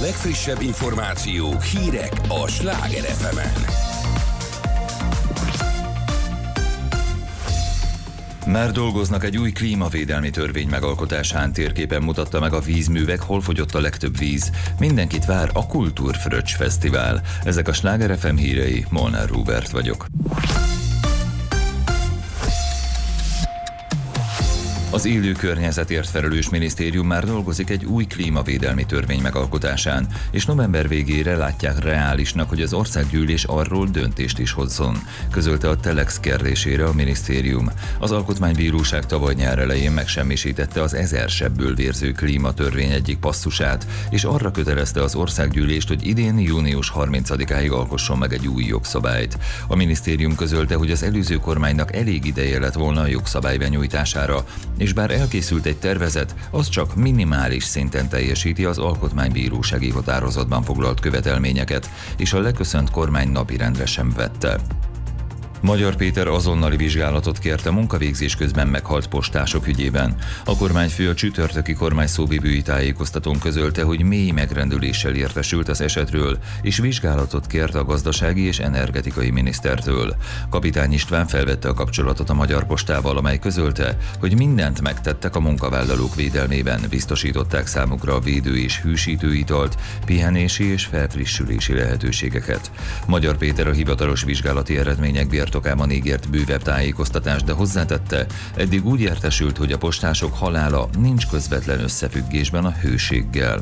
legfrissebb információk, hírek a Sláger FM-en. Már dolgoznak egy új klímavédelmi törvény megalkotásán, térképen mutatta meg a vízművek, hol fogyott a legtöbb víz. Mindenkit vár a Kultúrfröccs Fesztivál. Ezek a Sláger FM hírei, Molnár Róbert vagyok. Az élő környezetért felelős minisztérium már dolgozik egy új klímavédelmi törvény megalkotásán, és november végére látják reálisnak, hogy az országgyűlés arról döntést is hozzon, közölte a Telex kérdésére a minisztérium. Az Alkotmánybíróság tavaly nyár elején megsemmisítette az 1000 sebből vérző klímatörvény egyik passzusát, és arra kötelezte az országgyűlést, hogy idén június 30-áig alkosson meg egy új jogszabályt. A minisztérium közölte, hogy az előző kormánynak elég ideje lett volna a jogszabály benyújtására, és bár elkészült egy tervezet, az csak minimális szinten teljesíti az alkotmánybírósági határozatban foglalt követelményeket, és a leköszönt kormány napirendre sem vette. Magyar Péter azonnali vizsgálatot kért a munkavégzés közben meghalt postások ügyében. A kormányfő a csütörtöki kormányszóvivői tájékoztatón közölte, hogy mély megrendüléssel értesült az esetről, és vizsgálatot kért a gazdasági és energetikai minisztertől. Kapitány István felvette a kapcsolatot a Magyar Postával, amely közölte, hogy mindent megtettek a munkavállalók védelmében, biztosították számukra a védő és hűsítő italt, pihenési és felfrissülési lehetőségeket. Magyar Péter a hivatalos vizsgálati eredmények birtokában ígért bővebb tájékoztatást, de hozzátette, eddig úgy értesült, hogy a postások halála nincs közvetlen összefüggésben a hőséggel.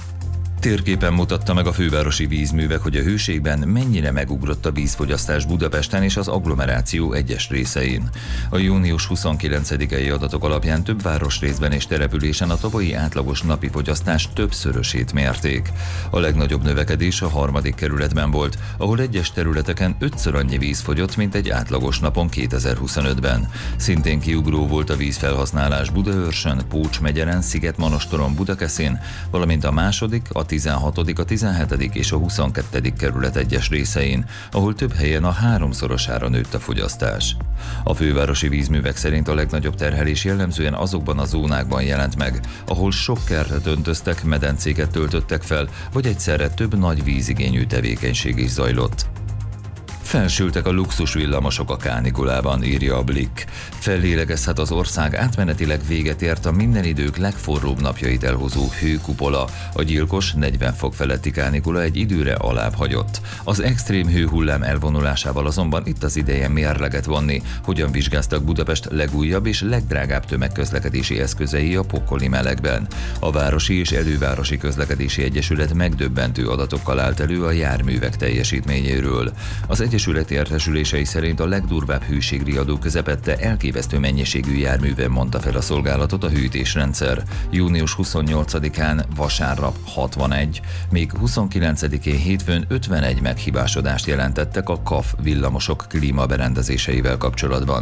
Térképen mutatta meg a fővárosi vízművek, hogy a hőségben mennyire megugrott a vízfogyasztás Budapesten és az agglomeráció egyes részein. A június 29-i adatok alapján több városrészben és településen a tavalyi átlagos napi fogyasztás többszörösét mérték. A legnagyobb növekedés a 3. kerületben volt, ahol egyes területeken 5-ször annyi víz fogyott, mint egy átlagos napon 2025-ben. Szintén kiugró volt a vízfelhasználás Budaörsön, Pócs-megyeren, Szigetmonostoron, Budakeszin, valamint a második, a 16., a 17. és a 22. kerület egyes részein, ahol több helyen a 3-szorosára nőtt a fogyasztás. A fővárosi vízművek szerint a legnagyobb terhelés jellemzően azokban a zónákban jelent meg, ahol sok kertet öntöztek, medencéket töltöttek fel, vagy egyszerre több nagy vízigényű tevékenység is zajlott. Felsültek a luxus villamosok a kánikulában, írja a Blick. Fellélegezhet az ország, átmenetileg véget ért a minden idők legforróbb napjait elhozó hőkupola. A gyilkos 40 fok feletti kánikula egy időre alább hagyott. Az extrém hőhullám elvonulásával azonban itt az ideje mérleget vonni, hogyan vizsgáztak Budapest legújabb és legdrágább tömegközlekedési eszközei a pokoli melegben. A Városi és Elővárosi Közlekedési Egyesület megdöbbentő adatokkal állt elő a járművek teljesítményéről. Az egyesület értesülései szerint a legdurvább hőségriadó közepette elképesztő mennyiségű járműven mondta fel a szolgálatot a hűtésrendszer. Június 28-án vasárnap 61, még 29-én hétfőn 51 meghibásodást jelentettek a KAF villamosok klímaberendezéseivel kapcsolatban.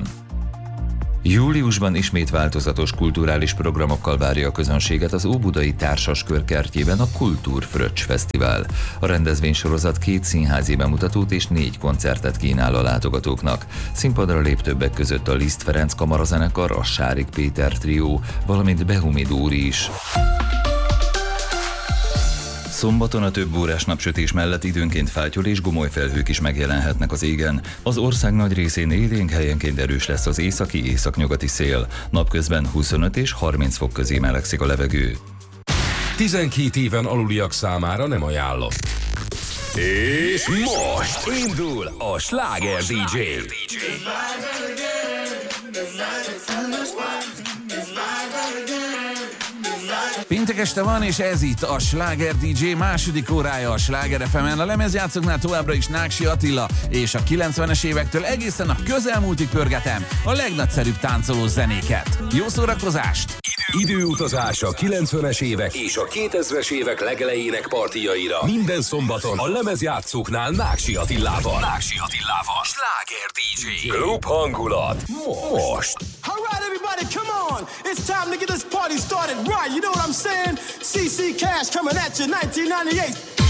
Júliusban ismét változatos kulturális programokkal várja a közönséget az óbudai Társaskör kertjében a Kultúrfröccs Fesztivál. A rendezvénysorozat 2 színházi bemutatót és 4 koncertet kínál a látogatóknak. Színpadra lép többek között a Liszt Ferenc kamarazenekar, a Sárik Péter trió, valamint Behumi Dóri is. Szombaton a több órás napsütés mellett időnként fátyol és gomoly felhők is megjelenhetnek az égen. Az ország nagy részén élénk, helyenként erős lesz az északi-északnyugati szél. Napközben 25 és 30 fok közé melegszik a levegő. 12 éven aluliak számára nem ajánlott. És most indul a Sláger DJ. Péntek este van, és ez itt a Sláger DJ második órája a Sláger FM-en. A lemezjátszóknál továbbra is Náksi Attila, és a 90-es évektől egészen a közelmúltig pörgetem a legnagyszerűbb táncoló zenéket. Jó szórakozást! Időutazás a 90-es évek és a 2000-es évek legelejének partiaira. Minden szombaton a lemezjátszóknál Náksi Attilával. Sláger DJ. Klub hangulat. Most. Alright everybody, come on! It's time to get this party started right, you know what I'm saying? CC Cash coming at you, 1998.